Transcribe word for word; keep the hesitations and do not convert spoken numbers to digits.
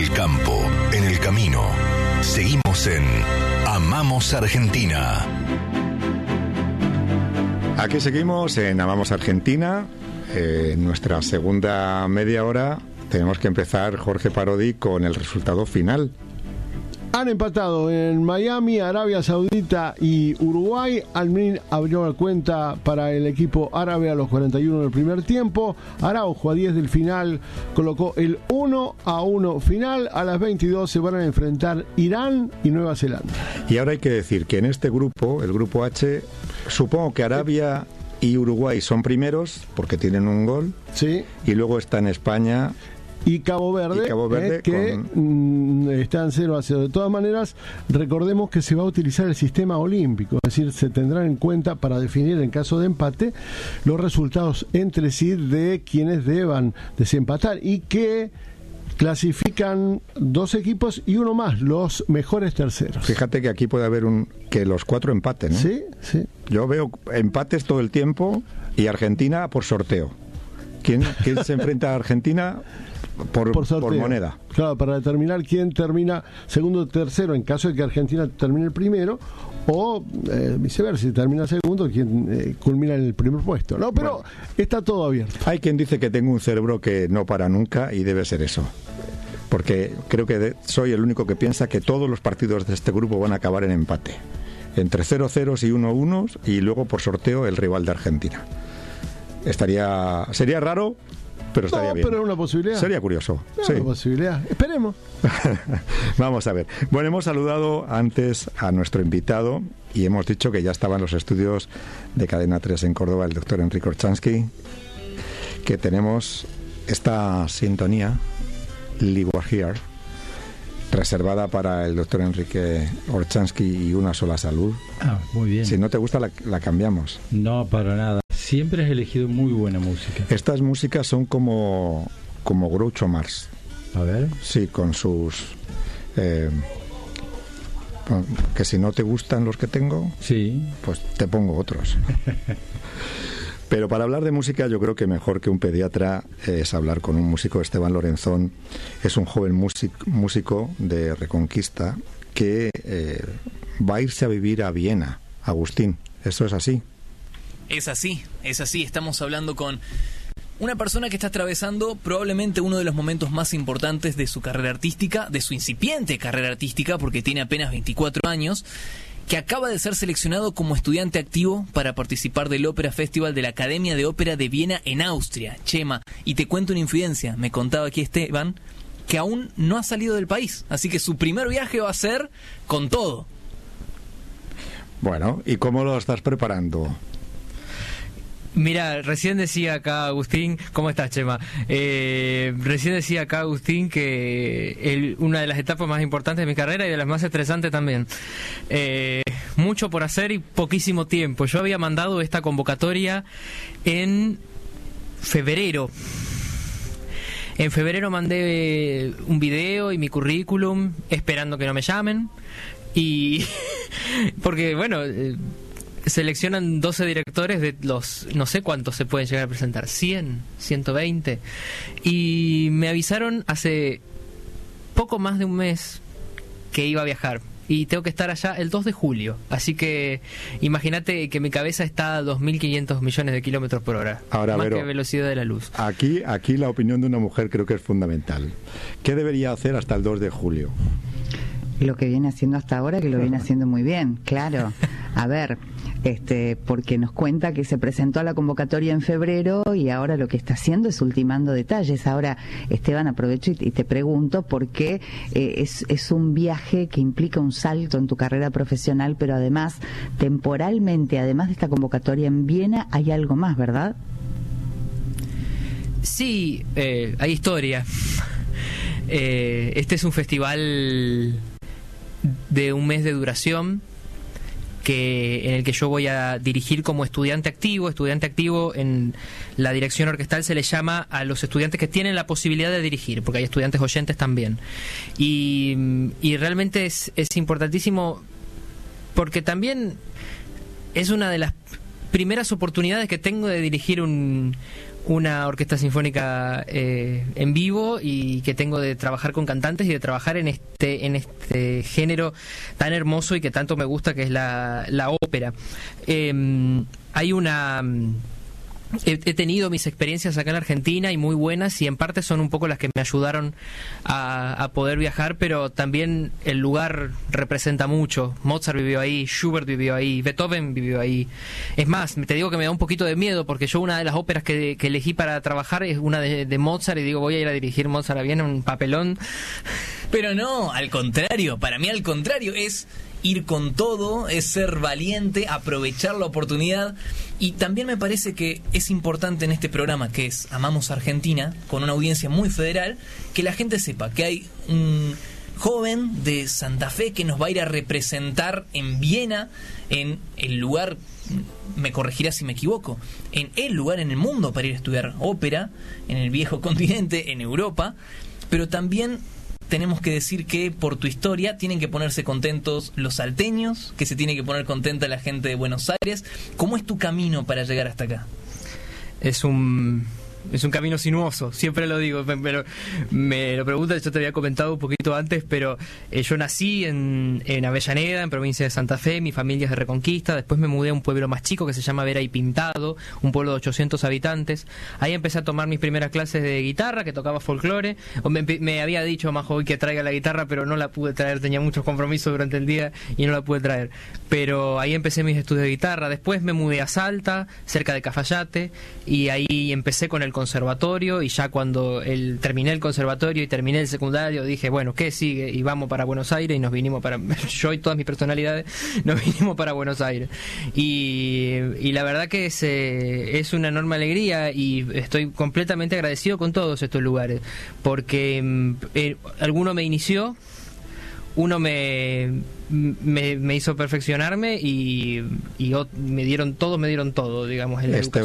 el campo, en el camino. Seguimos en Amamos Argentina. Aquí seguimos en Amamos Argentina. Eh, en nuestra segunda media hora tenemos que empezar, Jorge Parodi, con el resultado final. Han empatado en Miami, Arabia Saudita y Uruguay. Al-Min abrió la cuenta para el equipo árabe a los cuarenta y uno del primer tiempo. Araujo a diez del final colocó el uno a uno final. A las veintidós se van a enfrentar Irán y Nueva Zelanda. Y ahora hay que decir que en este grupo, el grupo H, supongo que Arabia y Uruguay son primeros porque tienen un gol. Sí. Y luego están España y Cabo Verde, y Cabo Verde eh, que con... mm, está en cero a cero. De todas maneras, recordemos que se va a utilizar el sistema olímpico, es decir, se tendrán en cuenta para definir en caso de empate los resultados entre sí de quienes deban desempatar, y que clasifican dos equipos y uno más, los mejores terceros. Fíjate que aquí puede haber un que los cuatro empaten, ¿no? Sí, sí. Yo veo empates todo el tiempo y Argentina por sorteo. ¿Quién, quién se enfrenta a Argentina? Por, por, por moneda. Claro, para determinar quién termina segundo o tercero en caso de que Argentina termine el primero, o eh, viceversa, si termina segundo, quien eh, culmina en el primer puesto. No, pero bueno, está todo abierto. Hay quien dice que tengo un cerebro que no para nunca, y debe ser eso. Porque creo que de, soy el único que piensa que todos los partidos de este grupo van a acabar en empate. Entre cero ceros y uno unos, y luego por sorteo el rival de Argentina. Estaría sería raro, pero estaría no, bien. Pero es una posibilidad. Sería curioso. Es sí. una posibilidad. Esperemos. Vamos a ver. Bueno, hemos saludado antes a nuestro invitado y hemos dicho que ya estaba en los estudios de Cadena tres en Córdoba el doctor Enrique Orchansky, que tenemos esta sintonía, Live Here, reservada para el doctor Enrique Orchansky y Una Sola Salud. Ah, muy bien. Si no te gusta, la, la cambiamos. No, para nada. Siempre has elegido muy buena música. Estas músicas son como, como Groucho Marx. A ver. Sí, con sus... Eh, que si no te gustan los que tengo, sí, pues te pongo otros. Pero para hablar de música, yo creo que mejor que un pediatra es hablar con un músico. Esteban Lorenzón es un joven músic, músico de Reconquista que eh, va a irse a vivir a Viena. Agustín, ¿eso es así? Es así, es así. Estamos hablando con una persona que está atravesando probablemente uno de los momentos más importantes de su carrera artística, de su incipiente carrera artística, porque tiene apenas veinticuatro años, que acaba de ser seleccionado como estudiante activo para participar del Ópera Festival de la Academia de Ópera de Viena en Austria. Chema, y te cuento una infidencia, me contaba aquí Esteban, que aún no ha salido del país, así que su primer viaje va a ser con todo. Bueno, ¿y cómo lo estás preparando? Mira, recién decía acá Agustín, ¿cómo estás, Chema? Eh, recién decía acá Agustín que el, una de las etapas más importantes de mi carrera y de las más estresantes también. Eh, mucho por hacer y poquísimo tiempo. Yo había mandado esta convocatoria en febrero. En febrero mandé un video y mi currículum esperando que no me llamen. Y porque, bueno... Eh, seleccionan doce directores de los, no sé cuántos se pueden llegar a presentar, cien, ciento veinte, y me avisaron hace poco más de un mes que iba a viajar y tengo que estar allá el dos de julio, así que imagínate que mi cabeza está a dos mil quinientos millones de kilómetros por hora. Ahora, más Vero, que velocidad de la luz. Aquí, aquí la opinión de una mujer creo que es fundamental. ¿Qué debería hacer hasta el dos de julio? Lo que viene haciendo hasta ahora, que lo viene haciendo muy bien, claro. A ver, este, porque nos cuenta que se presentó a la convocatoria en febrero y ahora lo que está haciendo es ultimando detalles. Ahora, Esteban, aprovecho y, y te pregunto por qué eh, es, es un viaje que implica un salto en tu carrera profesional, pero además, temporalmente, además de esta convocatoria en Viena, hay algo más, ¿verdad? Sí, eh, hay historia. Eh, este es un festival de un mes de duración que en el que yo voy a dirigir como estudiante activo. Estudiante activo en la dirección orquestal se le llama a los estudiantes que tienen la posibilidad de dirigir, porque hay estudiantes oyentes también. Y, y realmente es, es importantísimo porque también es una de las primeras oportunidades que tengo de dirigir un, una orquesta sinfónica eh, en vivo y que tengo de trabajar con cantantes y de trabajar en este en este género tan hermoso y que tanto me gusta, que es la, la ópera. Eh, hay una... He, he tenido mis experiencias acá en Argentina y muy buenas, y en parte son un poco las que me ayudaron a, a poder viajar, pero también el lugar representa mucho. Mozart vivió ahí, Schubert vivió ahí, Beethoven vivió ahí. Es más, te digo que me da un poquito de miedo, porque yo una de las óperas que, que elegí para trabajar es una de, de Mozart, y digo, voy a ir a dirigir Mozart a Viena, un papelón. Pero no, al contrario, para mí al contrario, es ir con todo, es ser valiente, aprovechar la oportunidad. Y también me parece que es importante en este programa, que es Amamos Argentina, con una audiencia muy federal, que la gente sepa que hay un joven de Santa Fe que nos va a ir a representar en Viena, en el lugar, me corregirá si me equivoco, en el lugar en el mundo para ir a estudiar ópera, en el viejo continente, en Europa. Pero también tenemos que decir que por tu historia tienen que ponerse contentos los salteños, que se tiene que poner contenta la gente de Buenos Aires. ¿Cómo es tu camino para llegar hasta acá? Es un... Es un camino sinuoso, siempre lo digo, pero me lo preguntas, yo te había comentado un poquito antes, pero eh, yo nací en, en Avellaneda, en provincia de Santa Fe, mi familia es de Reconquista, después me mudé a un pueblo más chico que se llama Vera y Pintado, un pueblo de ochocientos habitantes, ahí empecé a tomar mis primeras clases de guitarra, que tocaba folclore, me, me había dicho Majo que traiga la guitarra, pero no la pude traer, tenía muchos compromisos durante el día y no la pude traer, pero ahí empecé mis estudios de guitarra, después me mudé a Salta, cerca de Cafayate, y ahí empecé con el conservatorio, y ya cuando el, terminé el conservatorio y terminé el secundario dije, bueno, ¿qué sigue? Y vamos para Buenos Aires, y nos vinimos para, yo y todas mis personalidades nos vinimos para Buenos Aires, y, y la verdad que es, eh, es una enorme alegría, y estoy completamente agradecido con todos estos lugares, porque eh, alguno me inició, uno me, me, me hizo perfeccionarme, y, y me dieron todo, me dieron todo, digamos, en la este